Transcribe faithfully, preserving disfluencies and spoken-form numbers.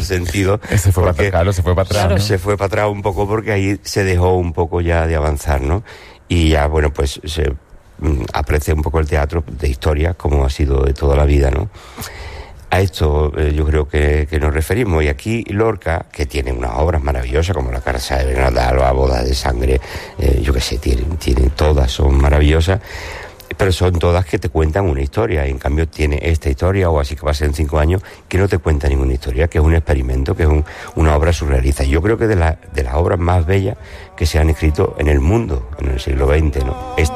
sentido. Se fue para atrás, se fue para atrás. Claro, ¿no? Se fue para atrás un poco porque ahí se dejó un poco ya de avanzar, ¿no? Y ya, bueno, pues se mm, aprecia un poco el teatro de historia, como ha sido de toda la vida, ¿no? A esto eh, yo creo que, que nos referimos. Y aquí Lorca, que tiene unas obras maravillosas, como La Casa de Bernal de Alba, Boda de Sangre, eh, yo qué sé, tienen, tienen todas, son maravillosas, pero son todas que te cuentan una historia. Y en cambio tiene esta historia, o Así que pasen cinco años, que no te cuenta ninguna historia, que es un experimento, que es un, una obra surrealista. Yo creo que de, la, de las obras más bellas que se han escrito en el mundo en el siglo veinte, ¿no? Esta